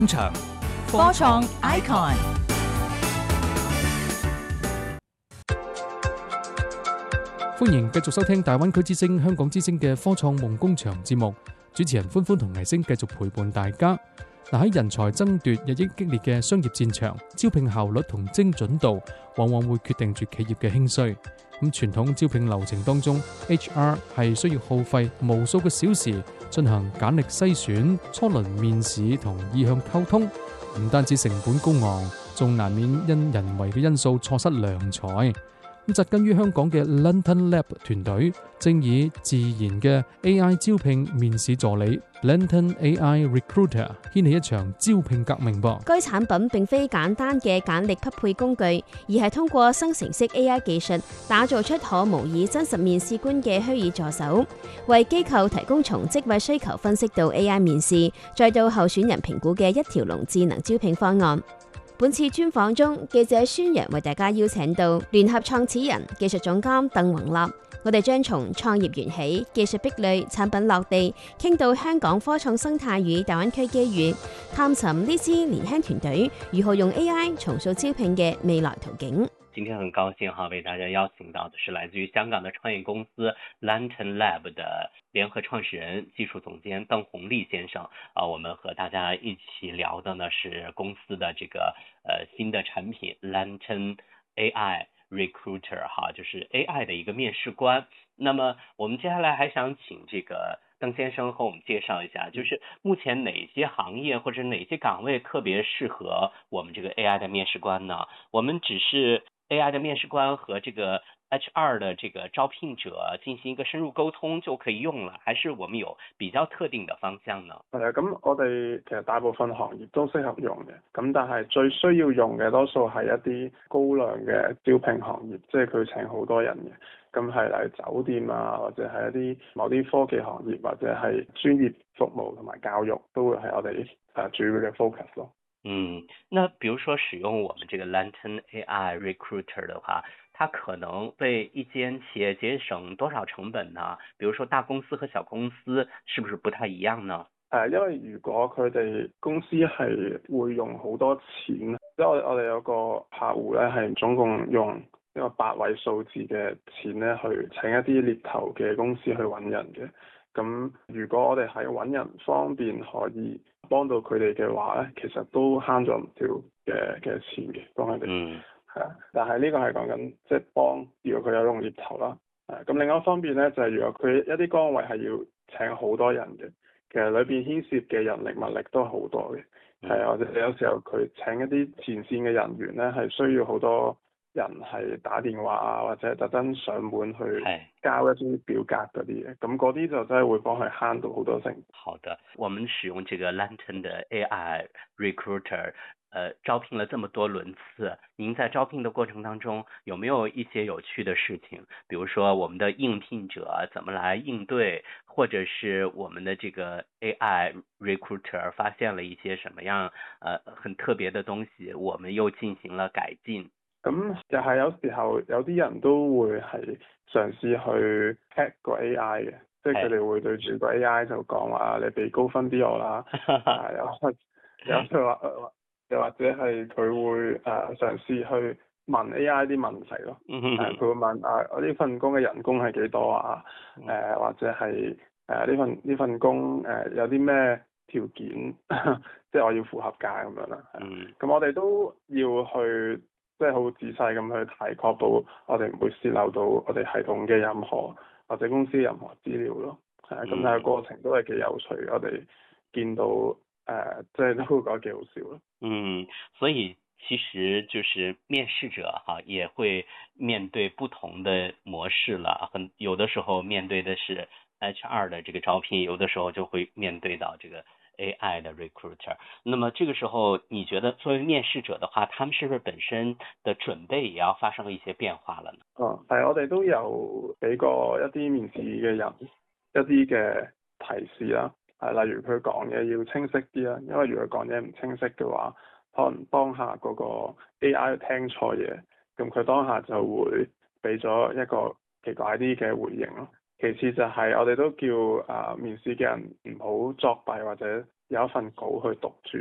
場科創 Icon。 歡迎繼續收聽大灣區之聲、香港之聲嘅科創夢工場節目，主持人歡歡同倪星繼續陪伴大家。喺人才爭奪日益激烈嘅商業戰場，招聘效率同精準度往往會決定住企業嘅興衰。咁傳統招聘流程當中 ，HR 係需要耗費無數個小時進行簡歷篩選、初輪面試同意向溝通，唔單止成本高昂，仲難免因人為嘅因素錯失良才。紮根於香港嘅 Lantern Lab 團隊正以自然嘅 AI 招聘面試助理 Lantern AI Recruiter 掀起一場招聘革命噃。 該產品並非簡單嘅簡歷匹配工具，而係通過生成式 AI 技術打造出可模擬真實面試官嘅虛擬助手，為機構提供從職位需求分析到 AI 面試，再到候選人評估嘅一條龍智能招聘方案。本次專訪中，記者孫陽為大家邀請到聯合創始人、技術總監鄧宏立，我哋將從創業緣起、技術壁壘、產品落地，傾到香港科創生態與大灣區機遇，探尋呢支年輕團隊如何用 AI 重塑招聘嘅未來途徑。 今天很高興為大家邀請到的是來自於香港的創業公司 Lantern Lab 的聯合創始人、技術總監鄧宏立先生。我們和大家一起聊的呢是公司的這個新的產品 Lantern AI Recruiter 哈，就是 AI 的一個面試官。那麼我們接下來還想請這個鄧先生和我們介紹一下，就是目前哪些行業或者哪些崗位特別適合我們這個 AI 的面試官呢？我們只是AI 的面試官和這個 HR 的這個招聘者進行一個深入溝通就可以用了，還是我們有比較特定的方向呢？ 咁我哋其實大部分行業都適合用嘅，咁但係最需要用嘅多數係一啲高量嘅招聘行業，即係佢請好多人嘅，咁係嚟酒店啊，或者係一啲某啲科技行業，或者係專業服務同埋教育都會係我哋主要嘅 focus 咯。 那比如說使用我們這個 Lantern AI Recruiter 的話，它可能為一間企業節省多少成本呢？比如說大公司和小公司是不是不太一樣呢？ 因為如果佢哋公司係會用好多錢，即係我哋有個客戶咧係總共用一個8位數字嘅錢咧去請一啲獵頭嘅公司去揾人嘅。咁如果我哋喺揾人方面可以幫到佢哋嘅話咧，其實都慳咗唔少嘅錢嘅，幫佢哋。但係呢個係講緊即係幫，如果佢有用獵頭啦。咁另外一方面咧，就係如果佢一啲崗位係要請好多人嘅，其實裏邊牽涉嘅人力物力都好多嘅。或者有時候佢請一啲前線嘅人員咧，係需要好多人係打電話啊，或者特登上門去交一啲表格嗰啲嘢，咁嗰啲就真係會幫佢慳到好多成本。 好的，我們使用這個 Lantern 的 AI Recruiter，招聘了這麼多輪次，您在招聘的過程當中有沒有一些有趣的事情？比如說我們的應聘者怎麼來應對，或者是我們的這個 AI Recruiter 發現了一些什麼樣很特別的東西，我們又進行了改進。 咁又係有時候有啲人都會係嘗試去 hack 個 AI 嘅，即係佢哋會對住個 AI 就講話你俾高分啲我啦，又或者係佢會嘗試去問 AI 啲問題咯，佢會問我呢份工嘅人工係幾多啊？或者係呢份工有啲咩條件，即係我要符合格咁樣啦。咁我哋都要去即係好仔細咁去睇，確保我哋唔會泄漏到我哋系統嘅任何或者公司任何資料咯。咁但係過程都係幾有趣，我哋見到即係都會覺得幾好笑咯。 所以其實就是面試者也會面對不同的模式了，有的時候面對的是 HR 的這個招聘，有的時候就會面對到這個AI 的 recruiter。那麼這個時候你覺得作為面試者的話，他們是不是本身的準備也要發生一些變化了呢？ 係，我哋都有俾過一啲面試嘅人一啲嘅提示啦，例如佢講嘢要清晰啲啦，因為如果講嘢唔清晰嘅話，可能當下嗰個 AI 聽錯嘢，咁佢當下就會俾咗一個奇怪啲嘅回應咯。其次就係我哋都叫面試嘅人唔好作弊或者有一份稿去讀住咯，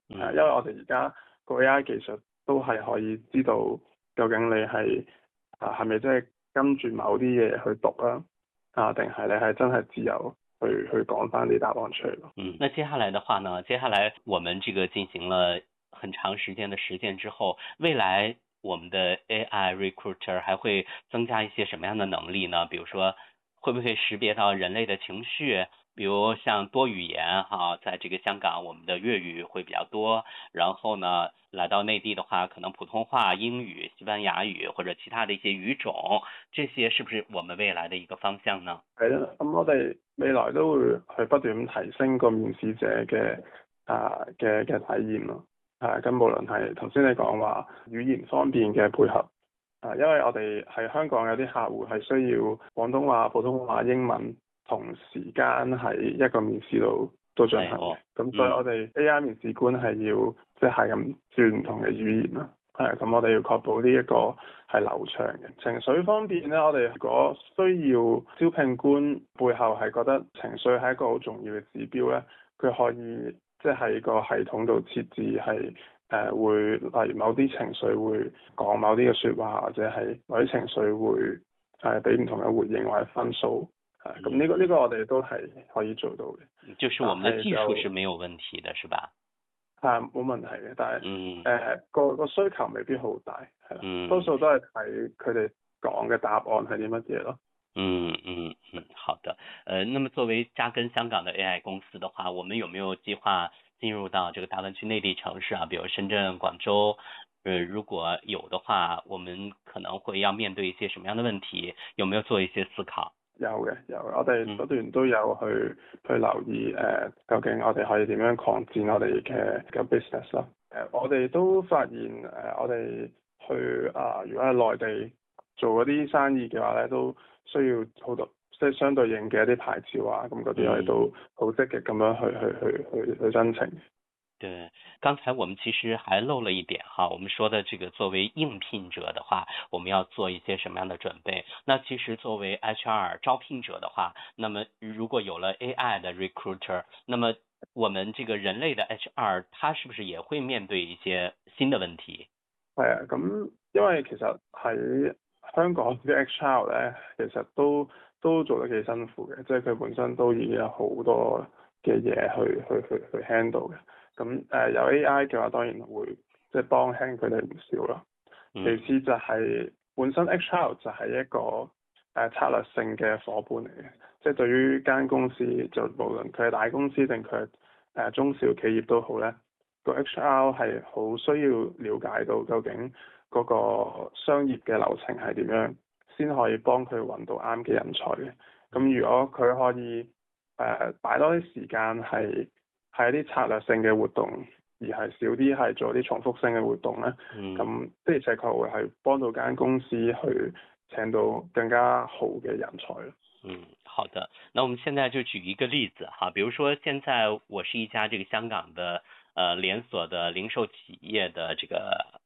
因為我哋而家個 AI 技術都係可以知道究竟你係咪真係跟住某啲嘢去讀啊，定係你係真係自由去講翻啲答案出嚟咯。 那接下來的話呢，接下來我們這個進行了很長時間的實踐之後，未來我們的 AI recruiter 還會增加一些什麼樣的能力呢？比如說，會不會識別到人類的情緒？比如像多語言哈，在這個香港我們的粵語會比較多，然後呢，來到內地的話，可能普通話、英語、西班牙語或者其他的一些語種，這些是不是我們未來的一個方向呢？ 係啦，咁我哋未來都會去不斷咁提升個面試者嘅體驗咯。咁無論係頭先你講話語言方面嘅配合，因為我哋喺香港有啲客戶係需要廣東話、普通話、英文同時間喺一個面試度進行嘅，咁所以我哋 AI 面試官係要即係咁轉唔同嘅語言啦。咁我哋要確保呢一個係流暢嘅。情緒方面咧，我哋如果需要招聘官背後係覺得情緒係一個好重要嘅指標咧，佢可以即係喺個系統度設置係會，例如某啲情緒會講某啲嘅説話，或者係某啲情緒會俾唔同嘅回應或者分數。咁呢個我哋都係可以做到嘅。就是我們的技術是沒有問題的，是吧？ 冇問題嘅，但係個需求未必好大，係啦，多數都係睇佢哋講嘅答案係啲乜嘢咯。 好的。那麼作為扎根香港的 AI 公司的話，我們有沒有計劃進入到這個大灣區內地城市啊，比如深圳、廣州？如果有的話，我們可能會要面對一些什麼樣的問題？有沒有做一些思考？ 有嘅，我哋不斷都有去留意究竟我哋可以點樣擴展我哋嘅 business 咯。我哋都發現我哋去如果係內地做嗰啲生意嘅話咧，都需要好多即係相對應嘅一啲牌照啊，咁嗰啲我哋都好積極咁樣去申請。 對，剛才我們其實還漏了一點哈，我們說的這個作為應聘者的話，我們要做一些什麼樣的準備？那其實作為 HR 招聘者的話，那麼如果有了 AI 的 recruiter，那麼我們這個人類的 HR，他是不是也會面對一些新的問題？ 係啊，咁因為其實喺香港嘅 HR 咧，其實都做得幾辛苦嘅，即係佢本身都已經有好多嘅嘢去 handle 嘅。咁有 AI 嘅話，當然會即係幫輕佢哋唔少咯。其次就係本身 HR 就係一個策略性嘅夥伴嚟嘅，即係對於間公司，就無論佢係大公司定佢係中小企業都好咧，個 HR 係好需要了解到究竟嗰個商業嘅流程係點樣，先可以幫佢揾到啱嘅人才嘅。咁如果佢可以擺多啲時間係一啲策略性嘅活動，而係少啲係做啲重複性嘅活動咧，咁的而且確會係幫到間公司去請到更加好嘅人才咯。 好的。那我們現在就舉一個例子哈，比如說現在我是一家這個香港的連鎖的零售企業的這個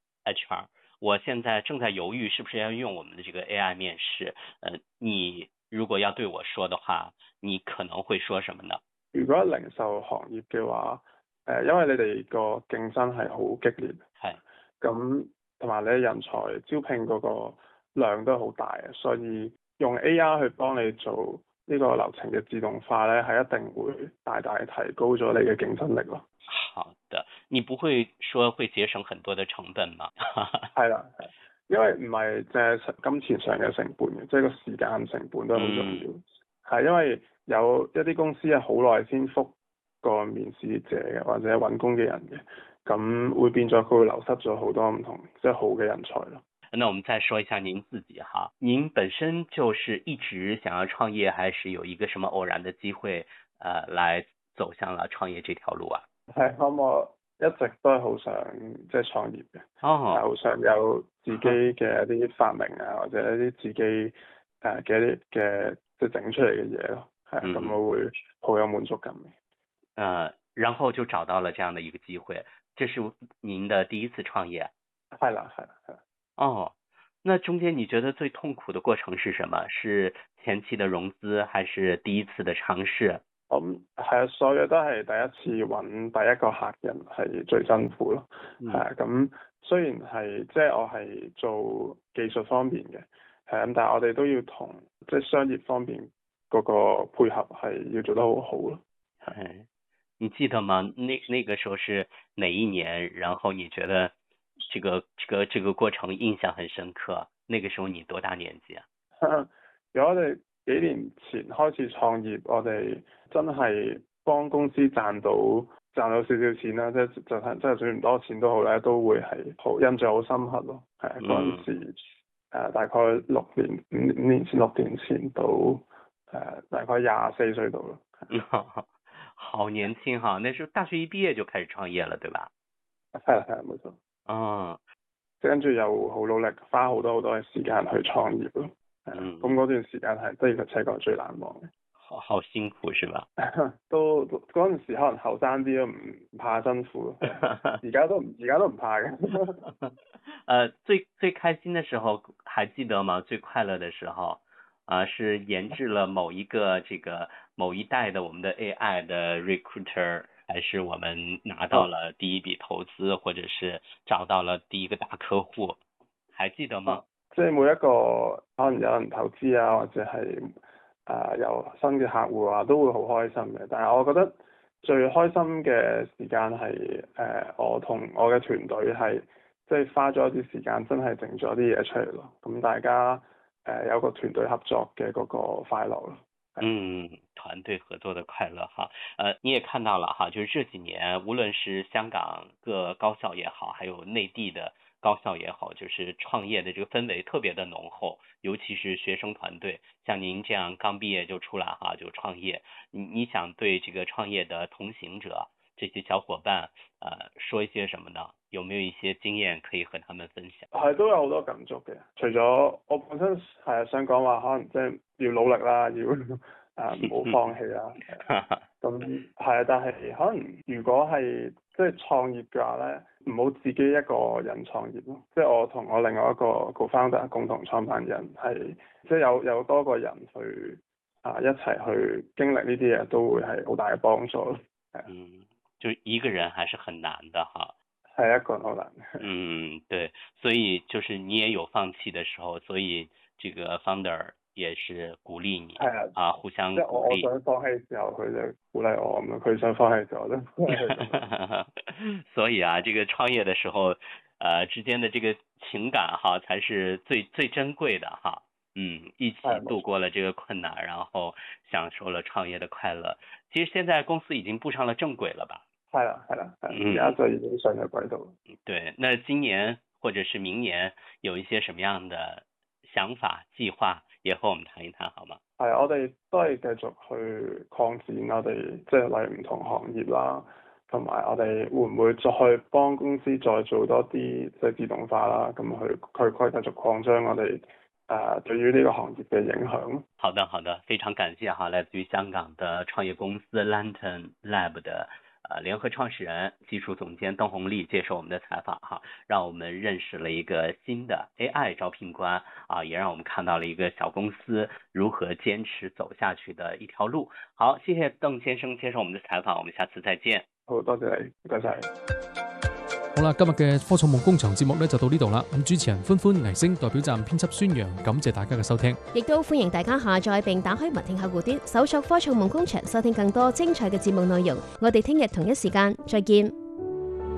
HR， 我現在正在猶豫是不是要用我們的這個 AI 面試。你如果要對我說的話，你可能會說什麼呢？ 如果零售行業嘅話，因為你哋個競爭係好激烈，係咁同埋你人才招聘嗰個量都好大，所以用 AI 去幫你做呢個流程嘅自動化咧，係一定會大大提高咗你嘅競爭力咯。 好的，你不會說會節省很多的成本嗎？ 係啦，因為唔係淨係金錢上嘅成本嘅，即係個時間成本都好重要。係因為有一啲公司係好耐先覆個面試者嘅，或者揾工嘅人嘅，咁會變咗佢會流失咗好多唔同即係好嘅人才咯。 那我們再說一下您自己哈，您本身就是一直想要創業，還是有一個什麼偶然的機會，來走向了創業這條路啊？ 係，我一直都係好想即係創業嘅，好想有自己嘅一啲發明啊，或者一啲自己嘅一啲嘅即係整出嚟嘅嘢咯，係咁我會好有滿足感嘅。 然後就找到了這樣的一個機會，這是您的第一次創業？ 係啦。 那中間你覺得最痛苦的過程是什麼？是前期的融資，還是第一次的嘗試？ 係啊，所有都係第一次揾第一個客人係最辛苦咯。係啊，咁雖然係即係我係做技術方面嘅，係咁，但係我哋都要同即係商業方面嗰個配合係要做得好好咯。 係，你記得嗎？那個時候是哪一年？然後你覺得這個過程印象很深刻？那個時候你多大年紀啊？ 如果我哋幾年前開始創業，我哋真係幫公司賺到少少錢啦，即係真係算唔多錢都好咧，都會係好印象好深刻咯。係嗰陣時大概5年前6年前到大概24歲度咯。 好年輕哈！那時候大學一畢業就開始創業了，對吧？ 係冇錯。跟住又好努力，花好多嘅時間去創業咯。咁嗰段時間係的確係最難忘嘅。 好辛苦是吧？ 都嗰陣時可能後生啲都唔怕辛苦，而家都唔怕嘅。 最開心的時候還記得嗎？最快樂的時候是研製了某一代的我們的 AI 的 recruiter，還是我們拿到了第一筆投資，或者是找到了第一個大客戶，還記得嗎？ 即係每一個可能有人投資啊，或者係有新嘅客戶啊，都會好開心嘅。但係我覺得最開心嘅時間係我同我嘅團隊係即係花咗一啲時間，真係整咗啲嘢出嚟咯。咁大家有個團隊合作嘅嗰個快樂咯。 團隊合作的快樂哈。你也看到了哈，就是這幾年，無論是香港各高校也好，還有內地的高校也好，就是創業的這個氛圍特別的濃厚，尤其是學生團隊，像您這樣剛畢業就出來哈，就創業，你想對這個創業的同行者這些小夥伴說一些什麼呢？有沒有一些經驗可以和他們分享？係都有好多感觸嘅，除咗我本身係想講話，可能即係要努力啦，要唔好放棄啦。咁係啊，但係可能如果係即係創業嘅話咧，唔好自己一個人創業咯。即係我同我另外一個 co-founder 共同創辦人係，即係有多個人去一齊去經歷呢啲嘢，都會係好大嘅幫助咯。 就一個人還是很難的哈。 係一個人好難。 對，所以就是你也有放棄的時候，所以這個 founder 也是鼓勵你，互相鼓勵。我想放棄嘅時候，佢就鼓勵我，咁佢想放棄嘅時候咧。 所以這個創業的時候，之間的這個情感哈，才是最珍貴的哈。一起度過了這個困難，然後享受了創業的快樂。其實現在公司已經步上了正軌了吧？係啦，而家就已經上咗軌道。對，那今年或者是明年有一些什麼樣的想法計劃，也和我們談一談好嗎？係，我哋都係繼續去擴展我哋即係例如唔同行業啦，同埋我哋會唔會再幫公司再做多啲即係自動化啦，咁去繼續擴張我哋對於呢個行業嘅影響。好的，非常感謝哈，來自於香港的創業公司 Lantern Lab 的聯合創始人、技術總監鄧弘立接受我們的採訪哈，讓我們認識了一個新的 AI 招聘官也讓我們看到了一個小公司如何堅持走下去的一條路。好，謝謝鄧先生接受我們的採訪，我們下次再見。好，多謝你，唔該晒。 好啦，今日嘅科創夢工場節目呢就到呢度啦。咁主持人歡倪星代表站編輯孫楊，感謝大家嘅收聽， 亦都歡迎大家下載並打開文聽客戶端，搜索科創夢工場，收聽更多精彩嘅節目內容。我哋聽日同一時間再見。